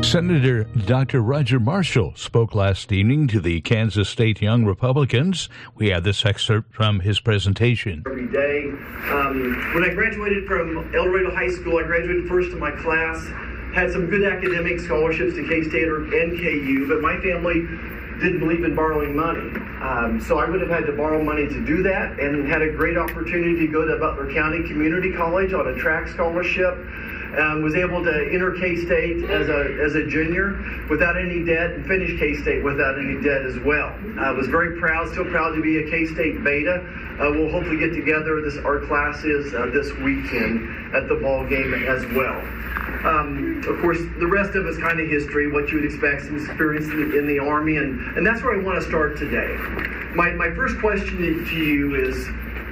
Senator Dr. Roger Marshall spoke last evening to the Kansas State Young Republicans. We have this excerpt from his presentation. Every day. When I graduated from El Dorado High School, I graduated first in my class, had some good academic scholarships to K-State and KU, but my family didn't believe in borrowing money. So I would have had to borrow money to do that, and had a great opportunity to go to Butler County Community College on a track scholarship. Was able to enter K-State as a junior without any debt, and finish K-State without any debt as well. I was very proud, still proud to be a K-State beta. We'll hopefully get together, our classes this weekend at the ball game as well. Of course, the rest of it's kind of history, what you would expect, some experience in the Army, and that's where I want to start today. My first question to you is,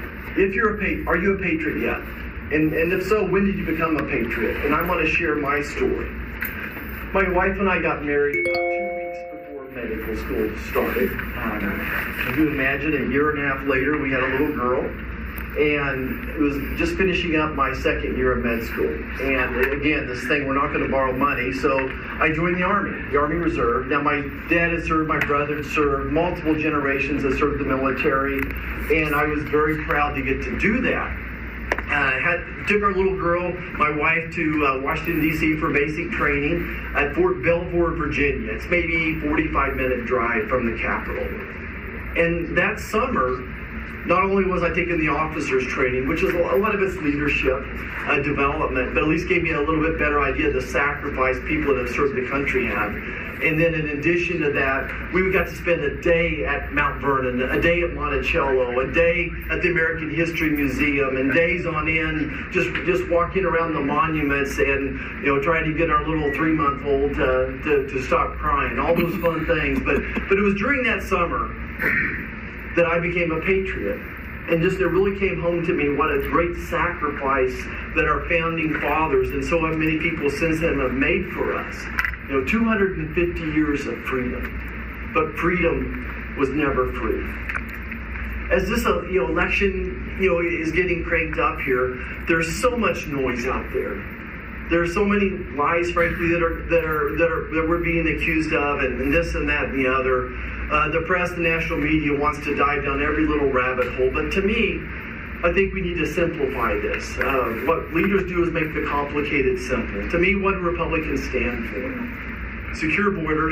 are you a patriot yet? And if so, when did you become a patriot? And I want to share my story. My wife and I got married about 2 weeks before medical school started. If you imagine, a year and a half later, we had a little girl. And it was just finishing up my second year of med school. And again, this thing, we're not going to borrow money. So I joined the Army Reserve. Now, my dad had served, my brother had served, multiple generations had served the military. And I was very proud to get to do that. Took our little girl, my wife, to Washington, D.C. for basic training at Fort Belvoir, Virginia. It's maybe a 45-minute drive from the Capitol. And that summer, not only was I taking the officers training, which is a lot of its leadership development, but at least gave me a little bit better idea of the sacrifice people that have served the country have. And then in addition to that, we got to spend a day at Mount Vernon, a day at Monticello, a day at the American History Museum, and days on end just walking around the monuments and trying to get our little 3-month-old to stop crying, all those fun things. But it was during that summer that I became a patriot. And just it really came home to me what a great sacrifice that our founding fathers and so many people since then have made for us. 250 years of freedom, but freedom was never free. As this election is getting cranked up here, there's so much noise out there. There are so many lies, frankly, that we're being accused of, and this and that and the other. The press, the national media wants to dive down every little rabbit hole, but to me, I think we need to simplify this. What leaders do is make the complicated simple. To me, what do Republicans stand for? Secure borders,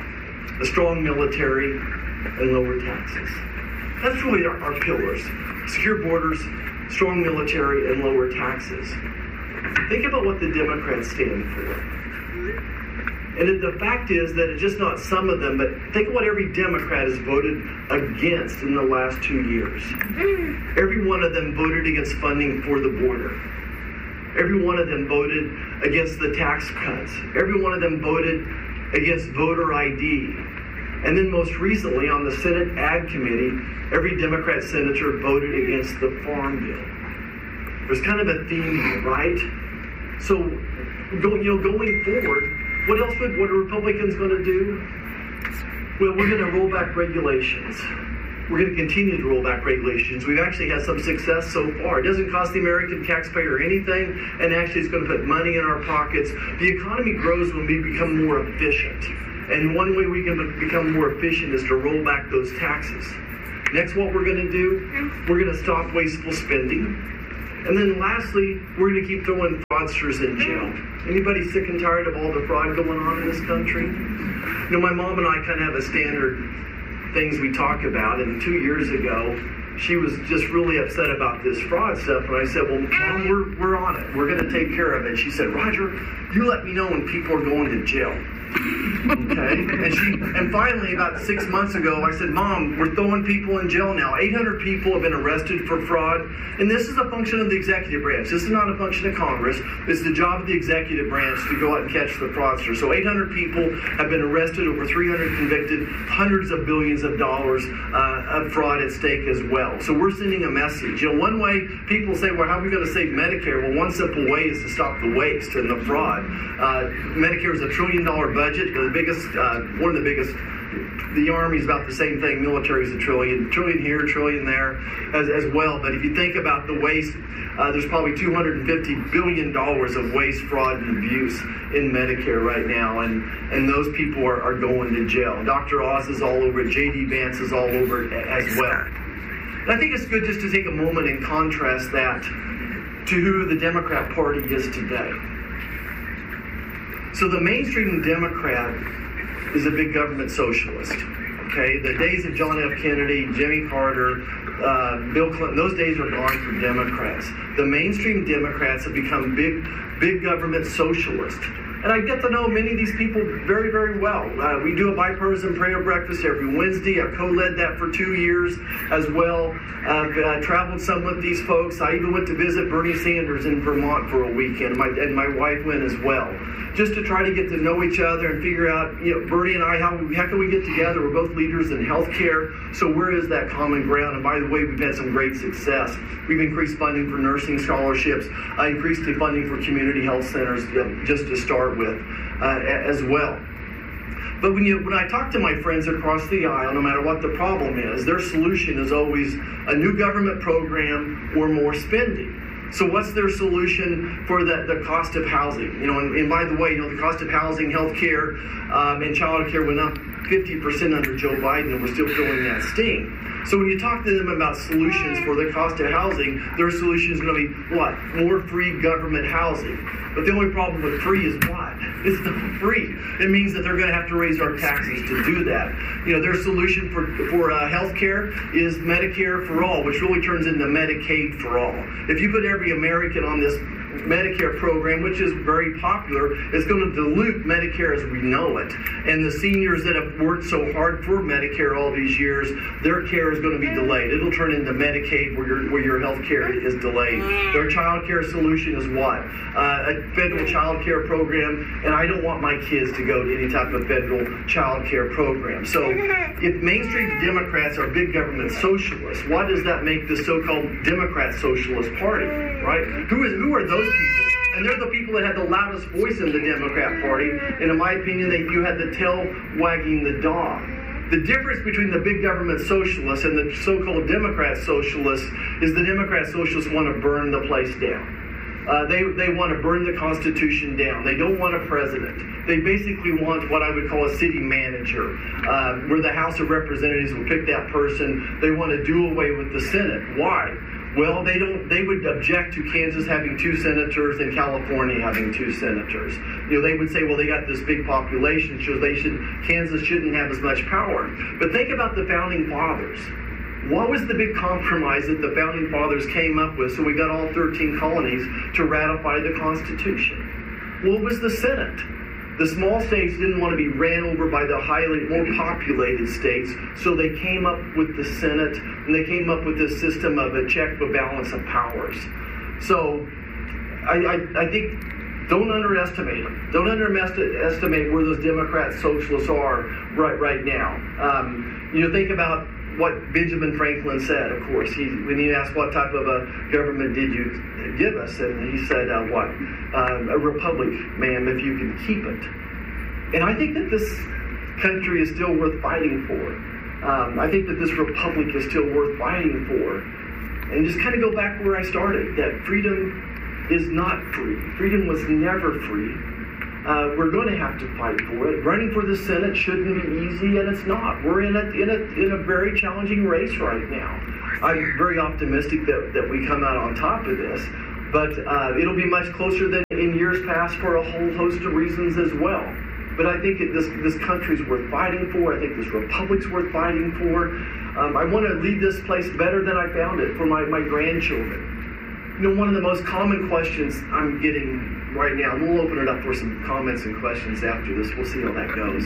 a strong military, and lower taxes. That's really our pillars. Secure borders, strong military, and lower taxes. Think about what the Democrats stand for. And the fact is that it's just not some of them, but think of what every Democrat has voted against in the last 2 years. Every one of them voted against funding for the border. Every one of them voted against the tax cuts. Every one of them voted against voter ID. And then most recently on the Senate Ag Committee, every Democrat senator voted against the Farm Bill. There's kind of a theme here, right? So, going forward, what are Republicans going to do? Well, we're going to roll back regulations. We're going to continue to roll back regulations. We've actually had some success so far. It doesn't cost the American taxpayer anything, and actually it's going to put money in our pockets. The economy grows when we become more efficient. And one way we can become more efficient is to roll back those taxes. Next, what we're going to do, we're going to stop wasteful spending. And then lastly, we're going to keep throwing fraudsters in jail. Anybody sick and tired of all the fraud going on in this country? My mom and I kind of have a standard things we talk about. And 2 years ago, she was just really upset about this fraud stuff. And I said, well, Mom, we're on it. We're going to take care of it. She said, Roger, you let me know when people are going to jail. Okay? And finally, about 6 months ago, I said, Mom, we're throwing people in jail now. 800 people have been arrested for fraud. And this is a function of the executive branch. This is not a function of Congress. It's the job of the executive branch to go out and catch the fraudsters. So 800 people have been arrested, over 300 convicted, hundreds of billions of dollars of fraud at stake as well. So we're sending a message. One way people say, well, how are we going to save Medicare? Well, one simple way is to stop the waste and the fraud. Medicare is $1 trillion budget, one of the biggest the Army's about the same thing. Military's a trillion here, trillion there as well. But if you think about the waste, there's probably $250 billion of waste, fraud, and abuse in Medicare right now, and those people are going to jail. Dr. Oz is all over it. J.D. Vance is all over it as well. And I think it's good just to take a moment and contrast that to who the Democrat Party is today. So the mainstream Democrat is a big government socialist. Okay, the days of John F. Kennedy, Jimmy Carter, Bill Clinton, those days are gone for Democrats. The mainstream Democrats have become big government socialists. And I get to know many of these people very, very well. We do a bipartisan prayer breakfast every Wednesday. I co-led that for 2 years as well. I've traveled some with these folks. I even went to visit Bernie Sanders in Vermont for a weekend, and my wife went as well, just to try to get to know each other and figure out, Bernie and I, how can we get together? We're both leaders in healthcare, so where is that common ground? And by the way, we've had some great success. We've increased funding for nursing scholarships, increased the funding for community health centers, just to start with, as well. But when I talk to my friends across the aisle, no matter what the problem is, their solution is always a new government program or more spending. So what's their solution for the cost of housing? And by the way, the cost of housing, health care, and child care went up 50% under Joe Biden, and we're still feeling that sting. So when you talk to them about solutions for the cost of housing, their solution is going to be what? More free government housing. But the only problem with free is what? It's not free. It means that they're going to have to raise our taxes to do that. Their solution for health care is Medicare for all, which really turns into Medicaid for all. If you put every American on this Medicare program, which is very popular, is going to dilute Medicare as we know it. And the seniors that have worked so hard for Medicare all these years, their care is going to be delayed. It'll turn into Medicaid where your health care is delayed. Their child care solution is what? A federal child care program, and I don't want my kids to go to any type of federal child care program. So if mainstream Democrats are big government socialists, why does that make the so-called Democrat Socialist Party, right? Who are those people? And they're the people that had the loudest voice in the Democrat Party. And in my opinion, you had the tail wagging the dog. The difference between the big government socialists and the so-called Democrat socialists is the Democrat socialists want to burn the place down. They want to burn the Constitution down. They don't want a president. They basically want what I would call a city manager, where the House of Representatives will pick that person. They want to do away with the Senate. Why? Well, they would object to Kansas having 2 senators and California having 2 senators. They would say, well, they got this big population, so Kansas shouldn't have as much power. But think about the Founding Fathers. What was the big compromise that the Founding Fathers came up with so we got all 13 colonies to ratify the Constitution? Well, it was the Senate. The small states didn't want to be ran over by the more populated states, so they came up with the Senate, and they came up with this system of a check, a balance of powers. So I think don't underestimate them. Don't underestimate where those Democrat socialists are right now. Think about what Benjamin Franklin said, of course. When he asked what type of a government did you give us, and he said, a republic, ma'am, if you can keep it. And I think that this country is still worth fighting for. I think that this republic is still worth fighting for. And just kind of go back where I started, that freedom is not free. Freedom was never free. We're going to have to fight for it. Running for the Senate shouldn't be easy, and it's not. We're in a very challenging race right now. I'm very optimistic that we come out on top of this, but it'll be much closer than in years past for a whole host of reasons as well. But I think this country's worth fighting for. I think this republic's worth fighting for. I want to leave this place better than I found it for my grandchildren. One of the most common questions I'm getting right now, and we'll open it up for some comments and questions after this. We'll see how that goes.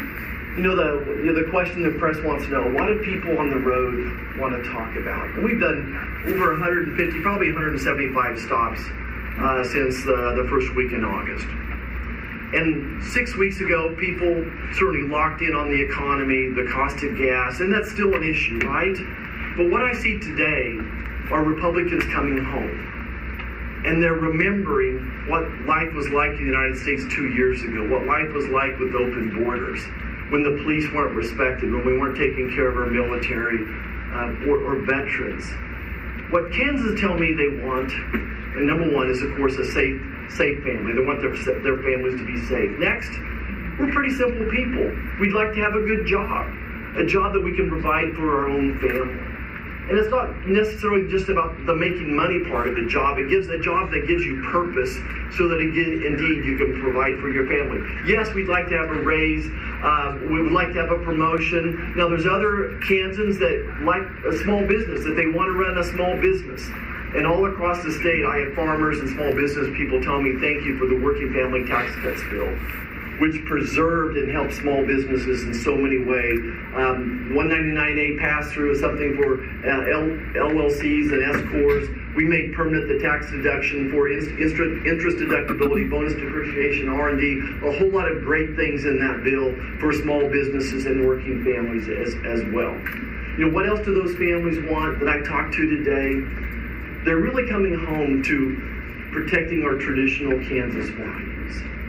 The question the press wants to know, what do people on the road want to talk about? And we've done over 150, probably 175 stops since the first week in August. And 6 weeks ago, people certainly locked in on the economy, the cost of gas, and that's still an issue, right? But what I see today are Republicans coming home. And they're remembering what life was like in the United States 2 years ago, what life was like with open borders. when the police weren't respected, when we weren't taking care of our military or veterans. What Kansans tell me they want, and number one is, of course, a safe family. They want their families to be safe. Next, we're pretty simple people. We'd like to have a good job, a job that we can provide for our own family. And it's not necessarily just about the making money part of the job. It gives a job that gives you purpose so that, indeed, you can provide for your family. Yes, we'd like to have a raise. We would like to have a promotion. Now, there's other Kansans that like a small business, that they want to run a small business. And all across the state, I have farmers and small business people telling me, thank you for the Working Family Tax Cuts bill, which preserved and helped small businesses in so many ways. 199A pass-through is something for LLCs and S-Corps. We made permanent the tax deduction for interest deductibility, bonus depreciation, R&D, a whole lot of great things in that bill for small businesses and working families as well. You know, what else do those families want that I talked to today? They're really coming home to protecting our traditional Kansas values.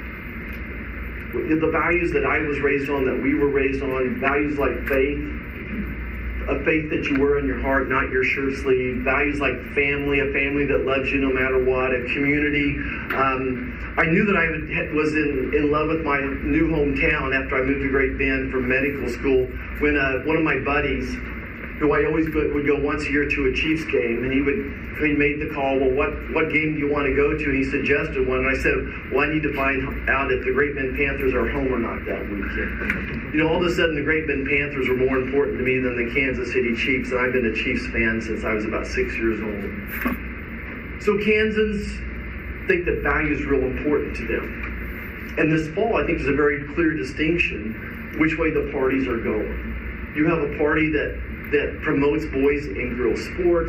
The values that I was raised on, that we were raised on, values like faith, a faith that you wear in your heart, not your shirt sleeve, values like family, a family that loves you no matter what, a community. I knew that I was in love with my new hometown after I moved to Great Bend for medical school when one of my buddies, who I always would go once a year to a Chiefs game, and he made the call, well, what game do you want to go to? And he suggested one, and I said, well, I need to find out if the Great Bend Panthers are home or not that weekend. You know, all of a sudden, the Great Bend Panthers were more important to me than the Kansas City Chiefs, and I've been a Chiefs fan since I was about 6 years old. So Kansans think that value is real important to them. And this fall, I think there's a very clear distinction which way the parties are going. You have a party that promotes boys and girls sports,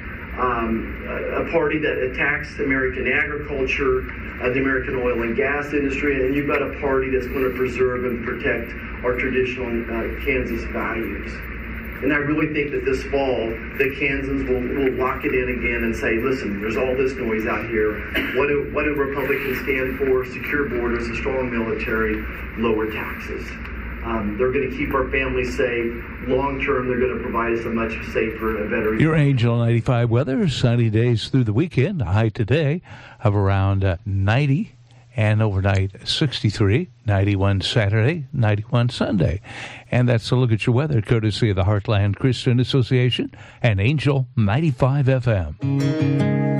a party that attacks American agriculture, the American oil and gas industry, and you've got a party that's going to preserve and protect our traditional Kansas values. And I really think that this fall, the Kansans will lock it in again and say, listen, there's all this noise out here. What do Republicans stand for? Secure borders, a strong military, lower taxes. They're going to keep our families safe. Long term, they're going to provide us a much safer and better. Your Angel 95 weather, sunny days through the weekend. A high today of around 90 and overnight 63, 91 Saturday, 91 Sunday. And that's a look at your weather, courtesy of the Heartland Christian Association and Angel 95 FM.